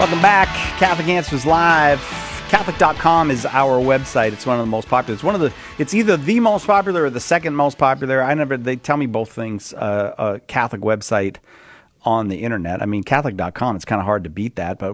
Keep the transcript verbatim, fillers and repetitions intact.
Welcome back. Catholic Answers Live. Catholic dot com is our website. It's one of the most popular. It's one of the. It's either the most popular or the second most popular. I never. They tell me both things. Uh, a Catholic website on the internet. I mean, Catholic dot com. It's kind of hard to beat that, but